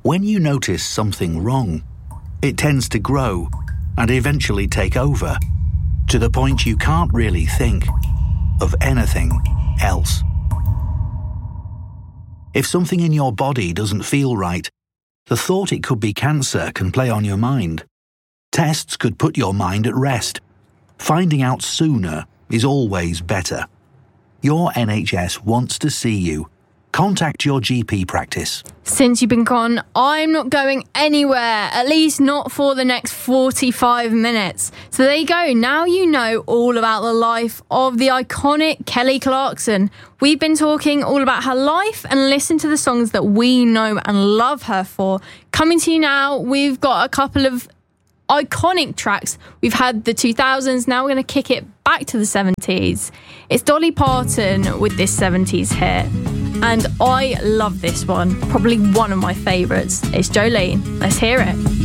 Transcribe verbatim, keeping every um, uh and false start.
When you notice something wrong, it tends to grow and eventually take over, to the point you can't really think of anything else. If something in your body doesn't feel right, the thought it could be cancer can play on your mind. Tests could put your mind at rest. Finding out sooner is always better. Your N H S wants to see you. Contact your G P practice. Since you've been gone, I'm not going anywhere, at least not for the next forty-five minutes. So there you go, now you know all about the life of the iconic Kelly Clarkson. We've been talking all about her life and listen to the songs that we know and love her for. Coming to you now, we've got a couple of iconic tracks. We've had the two thousands, now we're going to kick it back to the seventies. It's Dolly Parton with this seventies hit. And I love this one, probably one of my favourites. It's Jolene. Let's hear it.